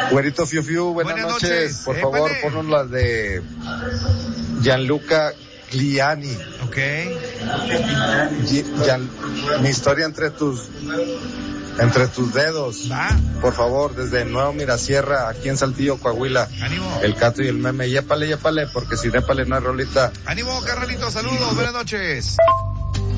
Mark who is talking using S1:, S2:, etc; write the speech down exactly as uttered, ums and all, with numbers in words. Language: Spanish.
S1: Güerito Fiu Fiu, buenas, buenas noches. noches. Por Épale. favor, ponnos las de Gianluca Gliani.
S2: Ok.
S1: Gian, mi historia entre tus entre tus dedos.
S2: Va.
S1: Por favor, desde Nuevo Mirasierra, aquí en Saltillo, Coahuila.
S2: Ánimo.
S1: El Cato y el Meme. Yépale, yépale, porque si dépale no hay rolita.
S2: Ánimo, carnalito, saludos, buenas noches.